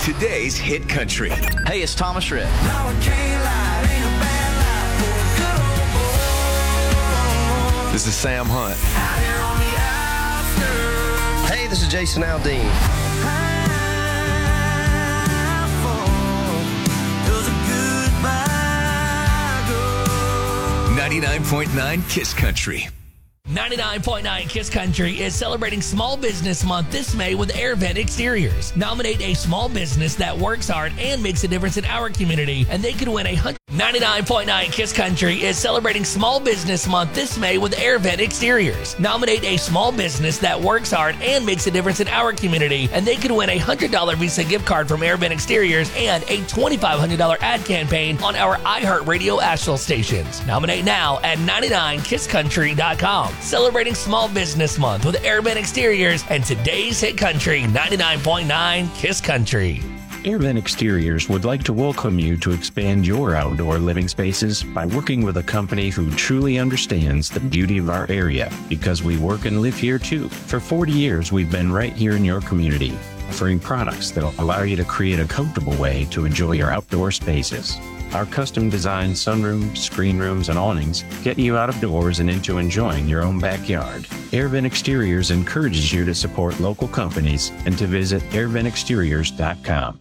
Today's Hit Country. Hey, it's Thomas Rhett. This is Sam Hunt. Hey, this is Jason Aldean. 99.9 Kiss Country. 99.9 Kiss Country is celebrating Small Business Month this May with AirVent Exteriors. Nominate a small business that works hard and makes a difference in our community, and they could win 99.9 Kiss Country is celebrating Small Business Month this May with AirVent Exteriors. Nominate a small business that works hard and makes a difference in our community, and they could win a $100 Visa gift card from AirVent Exteriors and a $2,500 ad campaign on our iHeartRadio Asheville stations. Nominate now at 99kisscountry.com. Celebrating Small Business Month with AirVent Exteriors and today's Hit Country 99.9 Kiss Country. AirVent Exteriors would like to welcome you to expand your outdoor living spaces by working with a company who truly understands the beauty of our area, because we work and live here too. For 40 years, we've been right here in your community, offering products that will allow you to create a comfortable way to enjoy your outdoor spaces. Our custom-designed sunrooms, screen rooms, and awnings get you out of doors and into enjoying your own backyard. AirVent Exteriors encourages you to support local companies and to visit airventexteriors.com.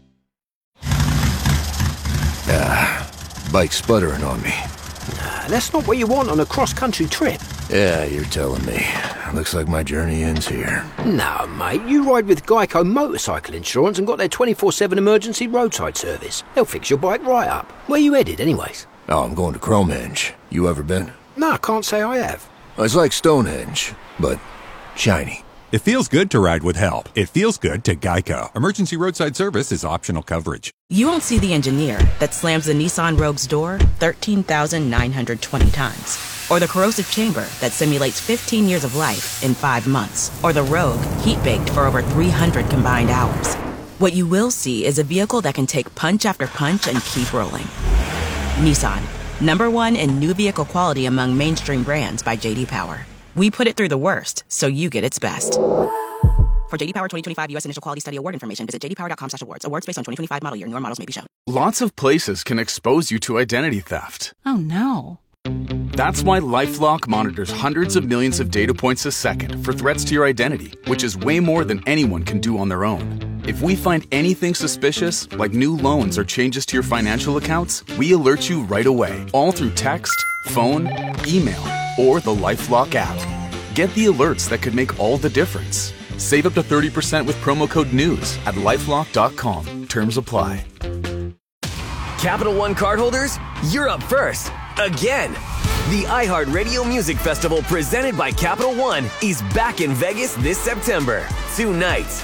Bike's sputtering on me. That's not what you want on a cross-country trip. Yeah, you're telling me. Looks like my journey ends here. No, mate, you ride with Geico Motorcycle Insurance and got their 24/7 emergency roadside service. They'll fix your bike right up. Where you headed, anyways? Oh, I'm going to Cromenge. You ever been? No, I can't say I have. It's like Stonehenge, but shiny. It feels good to ride with help. It feels good to Geico. Emergency roadside service is optional coverage. You won't see the engineer that slams the Nissan Rogue's door 13,920 times. Or the corrosive chamber that simulates 15 years of life in 5 months. Or the Rogue heat-baked for over 300 combined hours. What you will see is a vehicle that can take punch after punch and keep rolling. Nissan, #1 in new vehicle quality among mainstream brands by J.D. Power. We put it through the worst, so you get its best. For J.D. Power 2025 U.S. Initial Quality Study Award information, visit jdpower.com/awards. Awards based on 2025 model year. Newer models may be shown. Lots of places can expose you to identity theft. Oh, no. That's why LifeLock monitors hundreds of millions of data points a second for threats to your identity, which is way more than anyone can do on their own. If we find anything suspicious, like new loans or changes to your financial accounts, we alert you right away, all through text, phone, email, or the LifeLock app. Get the alerts that could make all the difference. Save up to 30% with promo code NEWS at LifeLock.com. Terms apply. Capital One cardholders, you're up first. Again. The iHeartRadio Music Festival presented by Capital One is back in Vegas this September. 2 nights,